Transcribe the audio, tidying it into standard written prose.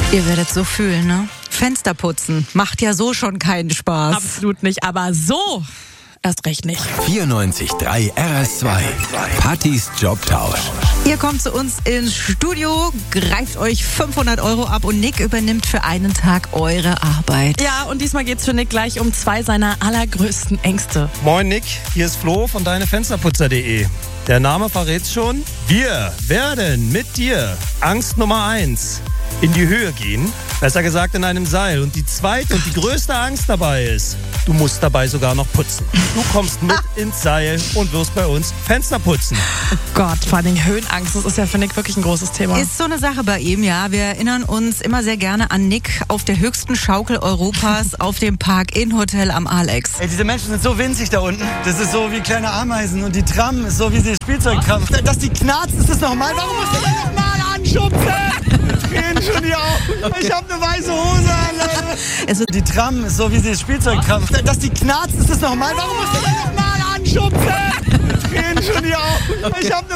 Ihr werdet so fühlen, ne? Fenster putzen macht ja so schon keinen Spaß. Absolut nicht, aber so erst recht nicht. 94.3 RS2. Pattys Jobtausch. Ihr kommt zu uns ins Studio, greift euch 500 € ab und Nick übernimmt für einen Tag eure Arbeit. Ja, und diesmal geht's für Nick gleich um 2 seiner allergrößten Ängste. Moin Nick, hier ist Flo von deinefensterputzer.de. Der Name verrät's schon. Wir werden mit dir Angst Nummer 1 in die Höhe gehen. Besser gesagt in einem Seil. Und die zweite und die größte Angst dabei ist, du musst dabei sogar noch putzen. Du kommst mit ins Seil und wirst bei uns Fenster putzen. Oh Gott, vor allem Höhenangst, das ist ja für Nick wirklich ein großes Thema. Ist so eine Sache bei ihm, ja. Wir erinnern uns immer sehr gerne an Nick auf der höchsten Schaukel Europas auf dem Park-In-Hotel am Alex. Ey, diese Menschen sind so winzig da unten. Das ist so wie kleine Ameisen und die Tram ist so wie sie Spielzeugtram. Dass die knarzt, ist das normal? Warum muss ich mich nochmal anschubsen? Tränen schon die Augen. Ich hab eine weiße Hose an, Leute. Die Tram ist so wie sie Spielzeugtram. Dass die knarzt, ist das normal? Warum muss ich mich nochmal anschubsen? Tränen schon die Augen. Ich hab